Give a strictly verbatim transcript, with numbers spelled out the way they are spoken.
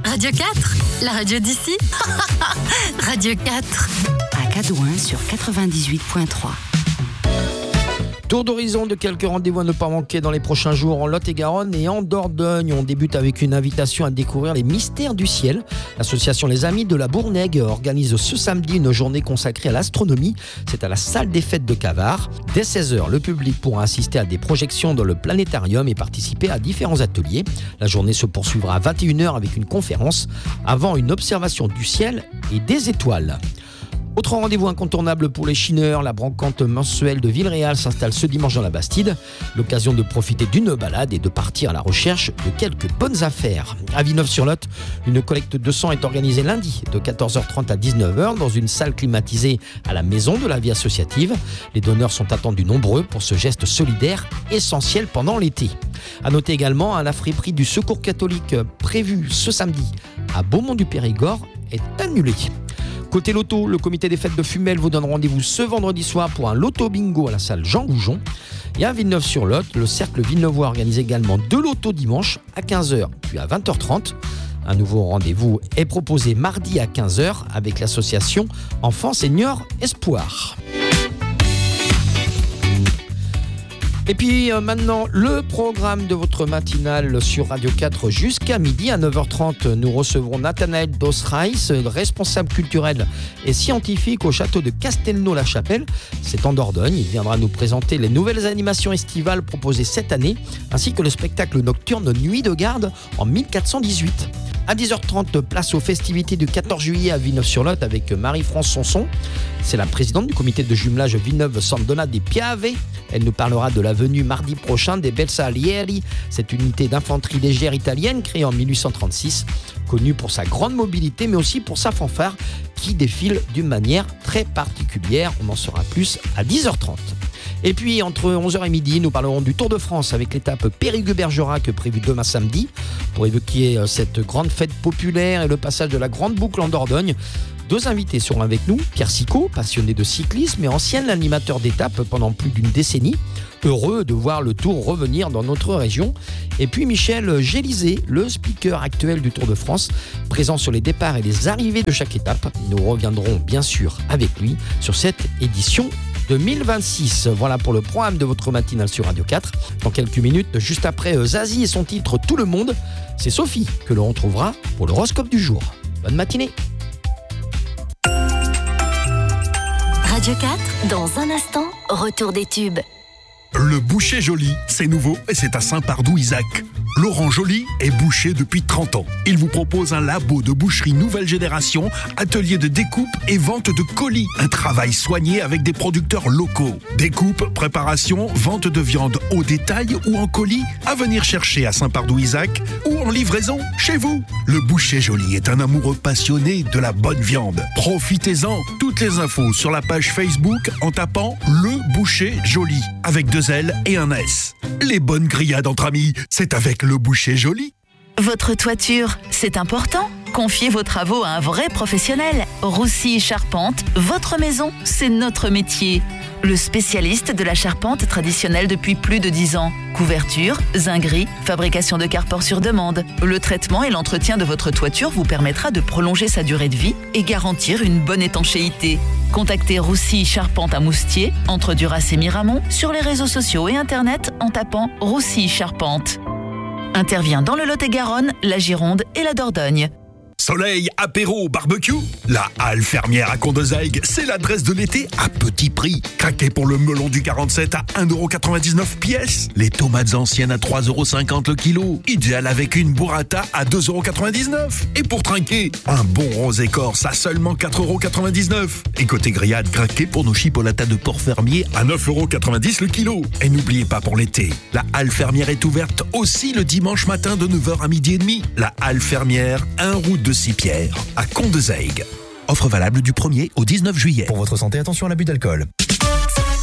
Radio quatre, la radio d'ici. Radio quatre. À Cadouin sur quatre-vingt-dix-huit virgule trois. Tour d'horizon de quelques rendez-vous à ne pas manquer dans les prochains jours en Lot-et-Garonne et en Dordogne. On débute avec une invitation à découvrir les mystères du ciel. L'association Les Amis de la Bournègue organise ce samedi une journée consacrée à l'astronomie. C'est à la salle des fêtes de Cavard. Dès seize heures, le public pourra assister à des projections dans le planétarium et participer à différents ateliers. La journée se poursuivra à vingt et une heures avec une conférence avant une observation du ciel et des étoiles. Autre rendez-vous incontournable pour les chineurs, la brocante mensuelle de Villeréal s'installe ce dimanche dans la Bastide. L'occasion de profiter d'une balade et de partir à la recherche de quelques bonnes affaires. À Villeneuve-sur-Lot, une collecte de sang est organisée lundi de quatorze heures trente à dix-neuf heures dans une salle climatisée à la Maison de la Vie associative. Les donneurs sont attendus nombreux pour ce geste solidaire essentiel pendant l'été. À noter également, un affray-prix du Secours catholique prévu ce samedi à Beaumont-du-Périgord est annulé. Côté loto, le comité des fêtes de Fumel vous donne rendez-vous ce vendredi soir pour un loto bingo à la salle Jean Goujon. Et à Villeneuve-sur-Lot, le cercle villeneuvois organise également deux lotos dimanche à quinze heures puis à vingt heures trente. Un nouveau rendez-vous est proposé mardi à quinze heures avec l'association Enfants Seniors Espoir. Et puis euh, maintenant, le programme de votre matinale sur Radio quatre jusqu'à midi. À neuf heures trente, nous recevrons Nathanaël Dos-Reis, responsable culturel et scientifique au château de Castelnau-la-Chapelle. C'est en Dordogne. Il viendra nous présenter les nouvelles animations estivales proposées cette année, ainsi que le spectacle nocturne Nuit de garde en mille quatre cent dix-huit. À dix heures trente, place aux festivités du quatorze juillet à Villeneuve-sur-Lot avec Marie-France Sanson. C'est la présidente du comité de jumelage Villeneuve-San Donna des Piave. Elle nous parlera de la venue mardi prochain des Bersaglieri, cette unité d'infanterie légère italienne créée en mille huit cent trente-six, connue pour sa grande mobilité mais aussi pour sa fanfare qui défile d'une manière très particulière. On en saura plus à dix heures trente. Et puis, entre onze heures et midi, nous parlerons du Tour de France avec l'étape Périgueux-Bergerac prévue demain samedi. Pour évoquer cette grande fête populaire et le passage de la Grande Boucle en Dordogne, deux invités seront avec nous. Pierre Sicot, passionné de cyclisme et ancien animateur d'étape pendant plus d'une décennie, heureux de voir le Tour revenir dans notre région. Et puis Michel Gélisé, le speaker actuel du Tour de France, présent sur les départs et les arrivées de chaque étape. Nous reviendrons bien sûr avec lui sur cette édition deux mille vingt-six. Voilà pour le programme de votre matinale sur Radio quatre. Dans quelques minutes, juste après Zazie et son titre Tout le monde, c'est Sophie que l'on retrouvera pour l'horoscope du jour. Bonne matinée. Radio quatre, dans un instant, retour des tubes. Le boucher Joly, c'est nouveau et c'est à Saint-Pardoux-Isaac. Laurent Joly est boucher depuis trente ans. Il vous propose un labo de boucherie nouvelle génération, atelier de découpe et vente de colis. Un travail soigné avec des producteurs locaux. Découpe, préparation, vente de viande au détail ou en colis, à venir chercher à Saint-Pardoux-Isaac ou en livraison chez vous. Le boucher Joly est un amoureux passionné de la bonne viande. Profitez-en. Toutes les infos sur la page Facebook en tapant Le Boucher Joly avec deux L et un S. Les bonnes grillades entre amis, c'est avec Le Boucher Joly. Votre toiture, c'est important. Confiez vos travaux à un vrai professionnel. Roussy Charpente, votre maison, c'est notre métier. Le spécialiste de la charpente traditionnelle depuis plus de dix ans. Couverture, zinguerie, fabrication de carport sur demande. Le traitement et l'entretien de votre toiture vous permettra de prolonger sa durée de vie et garantir une bonne étanchéité. Contactez Roussy Charpente à Moustier, entre Duras et Miramont, sur les réseaux sociaux et internet en tapant Roussy Charpente. Intervient dans le Lot-et-Garonne, la Gironde et la Dordogne. Soleil, apéro, barbecue. La Halle Fermière à Condezaygues, c'est l'adresse de l'été à petit prix. Craquez pour le melon du quarante-sept à un euro quatre-vingt-dix-neuf pièce. Les tomates anciennes à trois euros cinquante le kilo. Idéal avec une burrata à deux euros quatre-vingt-dix-neuf. Et pour trinquer, un bon rosé corse à seulement quatre euros quatre-vingt-dix-neuf. Et côté grillade, craquez pour nos chipolatas de porc fermier à neuf euros quatre-vingt-dix le kilo. Et n'oubliez pas pour l'été, la Halle Fermière est ouverte aussi le dimanche matin de neuf heures à midi et demi. La Halle Fermière, un route de Six-Pierres, à Condezaygues. Offre valable du premier au dix-neuf juillet. Pour votre santé, attention à l'abus d'alcool.